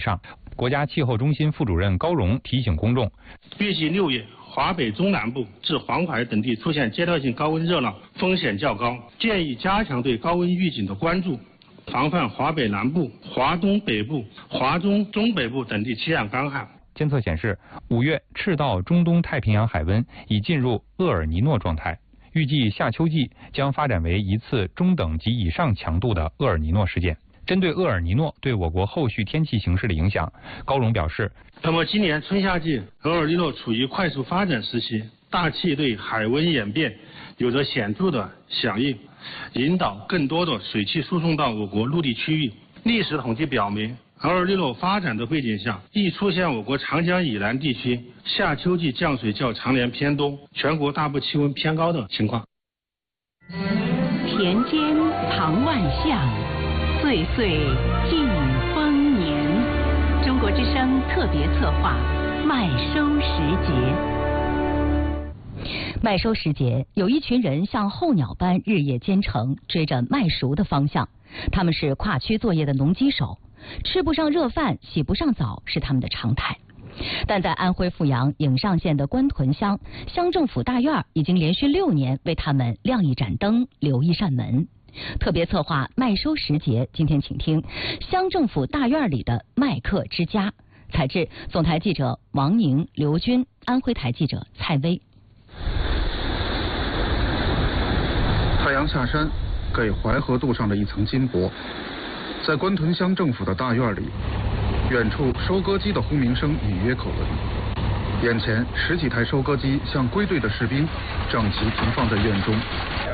上。国家气候中心副主任高荣提醒公众， 预计6月华北中南部至黄海等地出现阶段性高温热浪，风险较高，建议加强对高温预警的关注，防范华北南部、华东北部、华中中北部等地气象干旱。 监测显示，5月赤道中东太平洋海温已进入厄尔尼诺状态，预计夏秋季将发展为一次中等及以上强度的厄尔尼诺事件。针对厄尔尼诺对我国后续天气形势的影响，高荣表示， 那么今年春夏季厄尔尼诺处于快速发展时期，大气对海温演变有着显著的响应，引导更多的水汽输送到我国陆地区域。历史统计表明，厄尔尼诺发展的背景下，易出现我国长江以南地区夏秋季降水较常年偏多，全国大部气温偏高的情况。 田间旁万象，岁岁尽丰年。中国之声特别策划麦收时节。麦收时节，有一群人像候鸟般日夜兼程，追着麦熟的方向。他们是跨区作业的农机手，吃不上热饭，洗不上澡是他们的常态。但在安徽阜阳颍上县的官屯乡，乡政府大院已经连续6年为他们亮一盏灯，留一扇门。特别策划麦收时节，今天请听乡政府大院里的麦客之家。采制总台记者王宁、刘军，安徽台记者蔡薇。 太阳下山，给淮河镀上了一层金箔。在官屯乡政府的大院里，远处收割机的轰鸣声隐约可闻。眼前10几台收割机像归队的士兵，整齐停放在院中。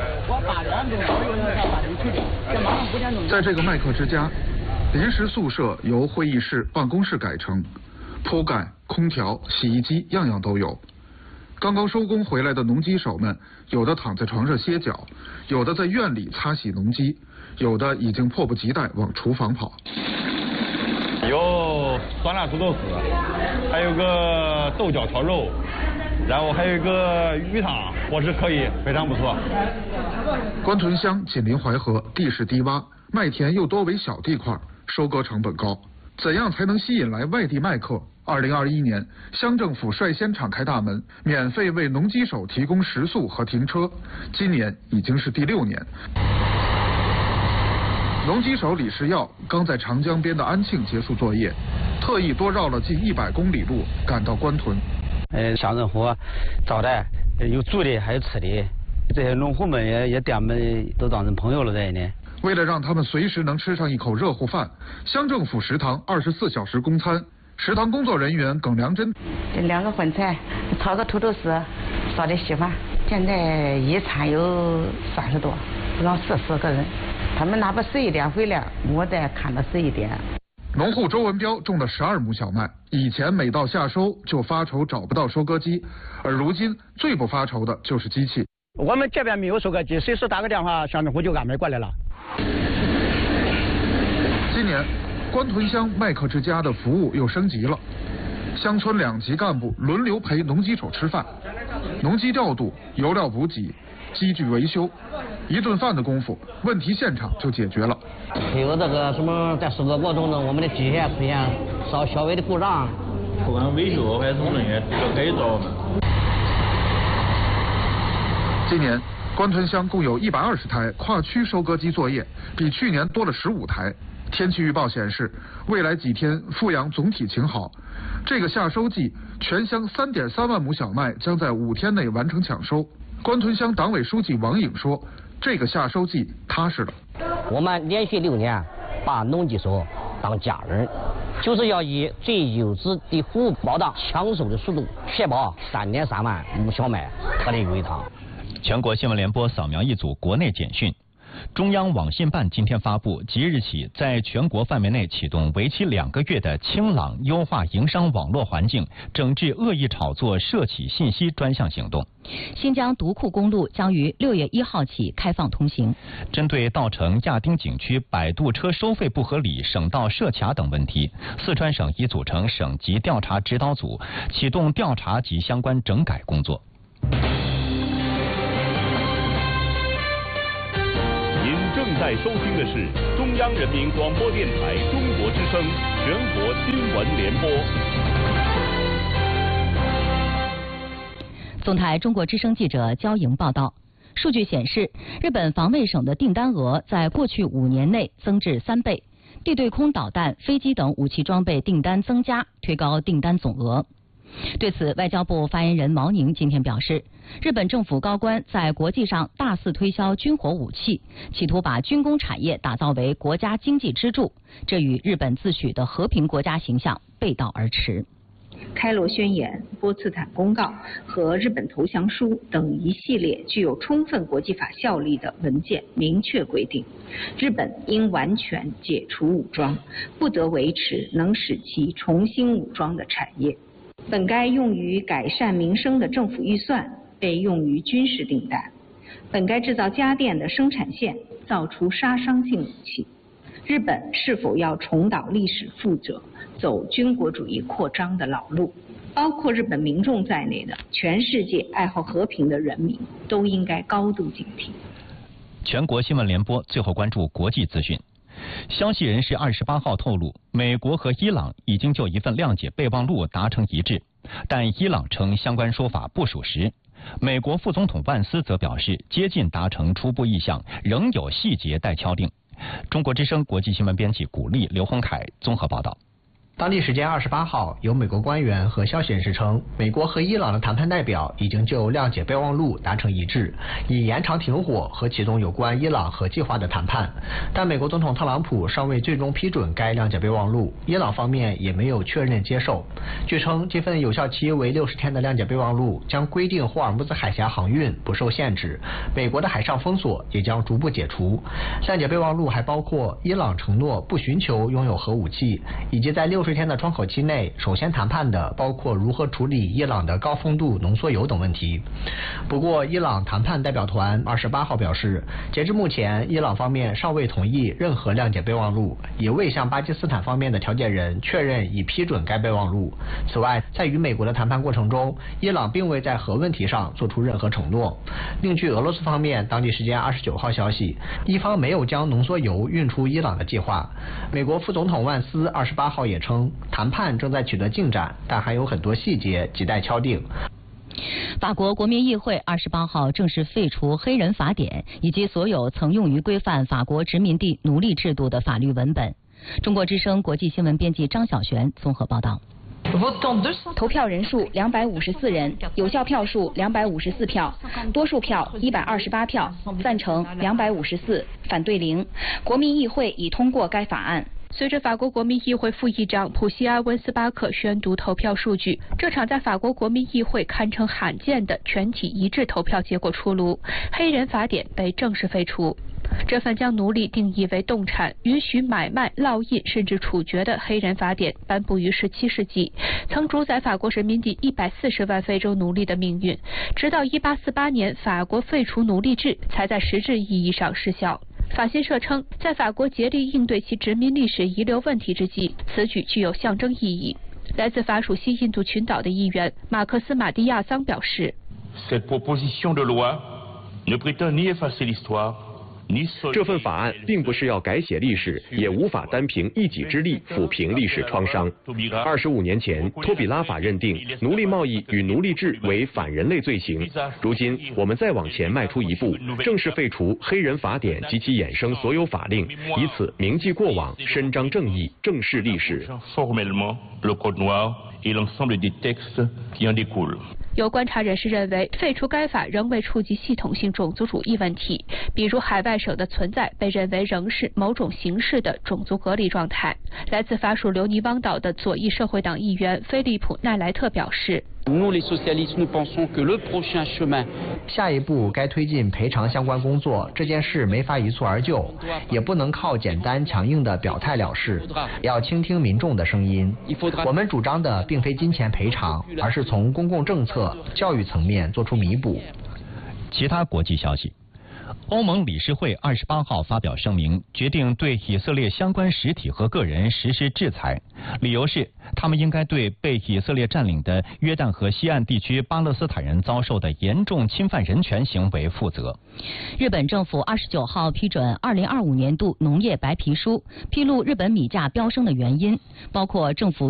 在这个麦客之家，临时宿舍由会议室、办公室改成，铺盖、空调、洗衣机样样都有。刚刚收工回来的农机手们，有的躺在床上歇脚，有的在院里擦洗农机，有的已经迫不及待往厨房跑。 有酸辣土豆丝，还有个豆角炒肉，然后还有一个鱼汤，伙食可以，非常不错。 官屯乡紧邻淮河，地势低洼，麦田又多为小地块，收割成本高。怎样才能吸引来外地麦客？2021年，乡政府率先敞开大门，免费为农机手提供食宿和停车。今年已经是第6年。农机手李世耀刚在长江边的安庆结束作业，特意多绕了近100公里路赶到官屯。 乡政府招待，有住的还有吃的，这些农户们也对我们都当成朋友了在呢。 为了让他们随时能吃上一口热乎饭，乡政府食堂24小时供餐。食堂工作人员耿良珍， 这2个荤菜，炒个土豆丝，烧点稀饭。现在一餐有30多，让40个人。他们哪怕11点回来，我再看到11点。 农户周文彪种了12亩小麦，以前每到夏收就发愁找不到收割机，而如今最不发愁的就是机器。 我们这边没有收割机，随时打个电话，乡政府就安排过来了。 今年，官屯乡麦客之家的服务又升级了，乡村2级干部轮流陪农机手吃饭，农机调度、油料补给、机具维修，一顿饭的功夫，问题现场就解决了。 有这个什么，在收割过程中，我们的机械出现稍微的故障， 不管维修还是什么东西，都可以找我们。 今年，官屯乡共有120台跨区收割机作业，比去年多了15台。天气预报显示，未来几天阜阳总体晴好。这个夏收季，全乡3.3万亩小麦将在5天内完成抢收。官屯乡党委书记王颖说，这个夏收季踏实了。 我们连续6年把农机手当家人，就是要以最优质的服务保障抢收的速度，确保3.3万亩小麦脱离归堂。 全国新闻联播扫描一组国内简讯。中央网信办今天发布，即日起在全国范围内启动为期2个月的清朗优化营商网络环境，整治恶意炒作涉企信息专项行动。 新疆独库公路将于6月1号起开放通行。 针对稻城亚丁景区摆渡车收费不合理、省道设卡等问题，四川省已组成省级调查指导组，启动调查及相关整改工作。 您正在收听的是中央人民广播电台中国之声全国新闻联播。 总台中国之声记者焦莹报道。数据显示，日本防卫省的订单额在过去5年内增至3倍，地对空导弹、飞机等武器装备订单增加，推高订单总额。对此，外交部发言人毛宁今天表示，日本政府高官在国际上大肆推销军火武器，企图把军工产业打造为国家经济支柱，这与日本自诩的和平国家形象背道而驰。 开罗宣言、波茨坦公告和日本投降书等一系列具有充分国际法效力的文件明确规定，日本应完全解除武装，不得维持能使其重新武装的产业。本该用于改善民生的政府预算被用于军事订单，本该制造家电的生产线造出杀伤性武器。日本是否要重蹈历史覆辙，走军国主义扩张的老路？包括日本民众在内的全世界爱好和平的人民都应该高度警惕。 全国新闻联播最后关注国际资讯。消息人士28号透露，美国和伊朗已经就一份谅解备忘录达成一致，但伊朗称相关说法不属实。美国副总统万斯则表示，接近达成初步意向，仍有细节待敲定。中国之声国际新闻编辑古丽、刘洪凯综合报道。 当地时间28号，有美国官员和消息人士称，美国和伊朗的谈判代表已经就谅解备忘录达成一致，以延长停火和启动有关伊朗核计划的谈判。但美国总统特朗普尚未最终批准该谅解备忘录，伊朗方面也没有确认接受。据称，这份有效期为60天的谅解备忘录将规定霍尔木兹海峡航运不受限制，美国的海上封锁也将逐步解除。谅解备忘录还包括伊朗承诺不寻求拥有核武器，以及在60天的窗口期内首先谈判的包括如何处理伊朗的高丰度浓缩铀等问题。不过，伊朗谈判代表团28号表示，截至目前，伊朗方面尚未同意任何谅解备忘录，也未向巴基斯坦方面的调解人确认已批准该备忘录。此外，在与美国的谈判过程中，伊朗并未在核问题上做出任何承诺。另据俄罗斯方面当地时间29号消息，伊方没有将浓缩铀运出伊朗的计划。美国副总统万斯28号也称，谈判正在取得进展，但还有很多细节亟待敲定。 法国国民议会28号正式废除黑人法典以及所有曾用于规范法国殖民地奴隶制度的法律文本。中国之声国际新闻编辑张晓璇综合报道。 投票人数254人，有效票数254票，多数票128票，赞成254，反对0。国民议会已通过该法案。 随着法国国民议会副议长普西阿温斯巴克宣读投票数据，这场在法国国民议会堪称罕见的全体一致投票结果出炉，黑人法典被正式废除。这份将奴隶定义为动产、允许买卖、烙印甚至处决的黑人法典颁布于17世纪，曾主宰法国人民近140万非洲奴隶的命运。直到1848年，法国废除奴隶制，才在实质意义上失效。法新社称，在法国竭力应对其殖民历史遗留问题之际，此举具有象征意义。来自法属西印度群岛的议员马克思·马蒂亚桑表示， Cette proposition de loi ne prétend ni effacer l'histoire。 这份法案并不是要改写历史，也无法单凭一己之力抚平历史创伤。25年前，托比拉法认定奴隶贸易与奴隶制为反人类罪行。如今，我们再往前迈出一步，正式废除黑人法典及其衍生所有法令，以此铭记过往，伸张正义，正视历史。 有观察人士认为，废除该法仍未触及系统性种族主义问题，比如海外省的存在被认为仍是某种形式的种族隔离状态。来自法属留尼汪岛的左翼社会党议员菲利普·奈莱特表示， 下一步该推进赔偿相关工作，这件事没法一蹴而就，也不能靠简单强硬的表态了事，要倾听民众的声音。我们主张的并非金钱赔偿，而是从公共政策、教育层面做出弥补。 其他国际消息。欧盟理事会28号发表声明，决定对以色列相关实体和个人实施制裁，理由是他们应该对被以色列占领的约旦河西岸地区巴勒斯坦人遭受的严重侵犯人权行为负责。 日本政府29号批准2025年度农业白皮书，披露日本米价飙升的原因，包括政府